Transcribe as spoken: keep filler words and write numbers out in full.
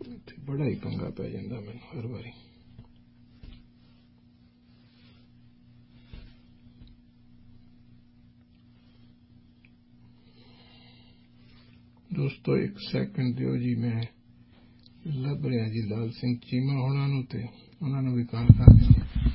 बड़ा ही पंगा पै जांदा मैनूं हर वारी। दोस्तों एक सैकेंड दिओ जी, मैं ਲੱਭ ਰਿਹਾ जी लाल सिंह चीमा होना नूं ते उन्हां नूं भी कॉल कर दिंदे।